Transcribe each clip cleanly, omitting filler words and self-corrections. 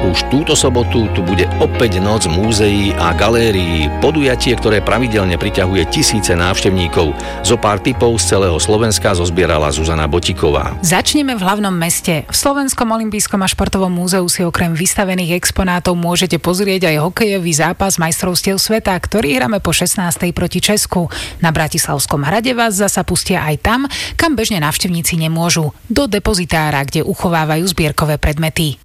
Už túto sobotu tu bude opäť noc múzeí a galérií, podujatie, ktoré pravidelne priťahuje tisíce návštevníkov. Zo pár tipov z celého Slovenska zozbierala Zuzana Botíková. Začneme v hlavnom meste. V Slovenskom olympijskom a športovom múzeu si okrem vystavených exponátov môžete pozrieť aj hokejový zápas majstrovstiev sveta, ktorý hráme po 16. proti Česku. Na Bratislavskom hrade vás zasa pustia aj tam, kam bežne návštevníci nemôžu. Do depozitára, kde uchovávajú zbierkové predmety.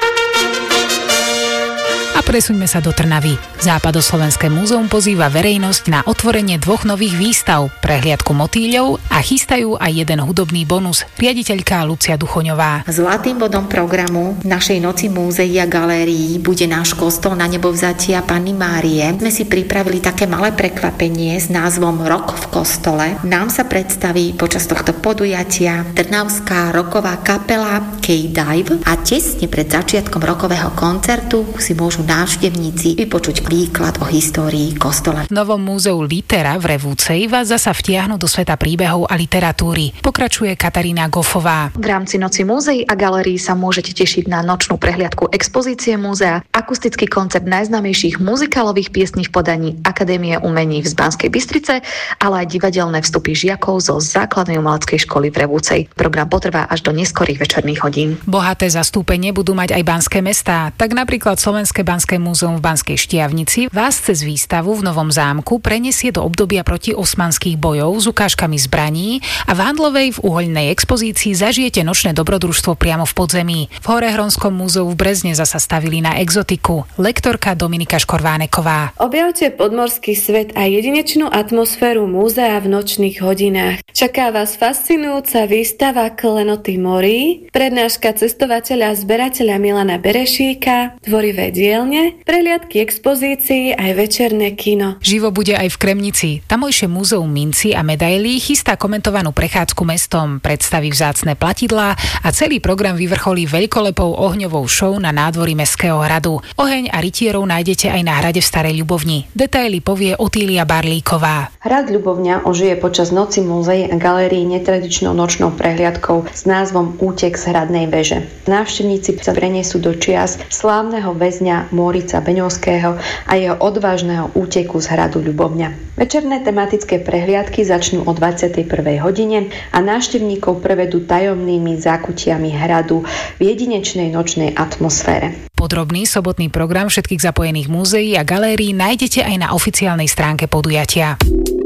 A presuňme sa do Trnavy. Západoslovenské múzeum pozýva verejnosť na otvorenie 2 nových výstav, prehliadku motýľov a chystajú aj jeden hudobný bonus, riaditeľka Lucia Duchoňová. Zlatým bodom programu našej noci múzeí a galérií bude náš kostol Na nebovzatia Panny Márie. Sme si pripravili také malé prekvapenie s názvom Rok v kostole. Nám sa predstaví počas tohto podujatia trnavská roková kapela K-Dive a tesne pred začiatkom rokového koncertu si môžu návštevníci vypočuť výklad o histórii kostola. V novom múzeu Litera v Revúcej vás zasa vtiahnu do sveta príbehov a literatúry. Pokračuje Katarína Goffová. V rámci noci múzeí a galérií sa môžete tešiť na nočnú prehliadku expozície múzea, akustický koncert najznámejších muzikálových piesní v podaní Akadémie umení v Banskej Bystrice, ale aj divadelné vstupy žiakov zo základnej umeleckej školy v Revúcej. Program potrvá až do neskorých večerných hodín. Bohaté zastúpenie budú mať aj banské mestá, tak napríklad Slovenské Banské múzeum v Banskej Štiavnici vás cez výstavu v Novom zámku prenesie do obdobia proti osmanských bojov s ukážkami zbraní a v Handlovej v uhoľnej expozícii zažijete nočné dobrodružstvo priamo v podzemí. V Horehronskom múzeu v Brezne zasa stavili na exotiku. Lektorka Dominika Škorváneková. Objavte podmorský svet a jedinečnú atmosféru múzea v nočných hodinách. Čaká vás fascinujúca výstava Klenoty morí, prednáška cestovateľa a zberateľa Milana Berešíka, tvorivé dielne, prehliadky expozícií aj večerné kino. Živo bude aj v Kremnici. Tamojšie múzeum minci a medailí chystá komentovanú prechádzku mestom, predstaví vzácne platidlá a celý program vyvrcholí veľkolepou ohňovou show na nádvorí Mestského hradu. Oheň a rytierov nájdete aj na hrade v Starej Ľubovni. Detaily povie Otília Barlíková. Hrad Ľubovňa ožije počas noci múzeí a galérií netradičnou nočnou prehliadkou s názvom Útek z hradnej veže. Návštevníci sa preniesú do čias slávneho väzňa Morica Beňovského a jeho odvážneho úteku z hradu Ľubovňa. Večerné tematické prehliadky začnú o 21. hodine a návštevníkov prevedú tajomnými zákutiami hradu v jedinečnej nočnej atmosfére. Podrobný sobotný program všetkých zapojených múzeí a galérií nájdete aj na oficiálnej stránke podujatia.